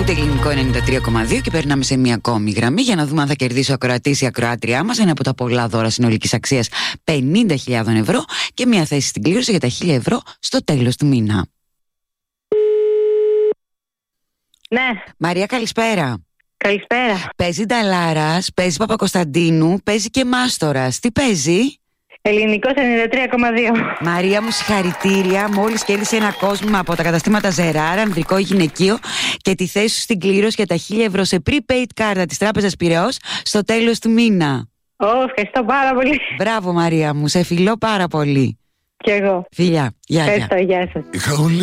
Ακούτε Ελληνικό 93,2 και περνάμε σε μια ακόμη γραμμή για να δούμε αν θα κερδίσει ο ακροατής ή ακροάτριά μας ένα από τα πολλά δώρα συνολικής αξίας 50.000 ευρώ και μια θέση στην κλήρωση για τα 1.000 ευρώ στο τέλος του μήνα. Ναι. Μαρία, καλησπέρα. Καλησπέρα. Παίζει Νταλάρας, παίζει Παπακοσταντίνου, παίζει και Μάστορας. Τι παίζει? Ελληνικός 93,2. Μαρία μου, συγχαρητήρια. Μόλις κέρδισε ένα κόσμημα από τα καταστήματα Ζεράρα, ανδρικό ή γυναικείο, και τη θέση σου στην κλήρωση για τα 1.000 ευρώ σε prepaid κάρτα της Τράπεζας Πειραιώς στο τέλος του μήνα. Ευχαριστώ πάρα πολύ. Μπράβο Μαρία μου, σε φιλώ πάρα πολύ. Κι εγώ. Φιλιά, γεια. Ευχαριστώ, γεια σας.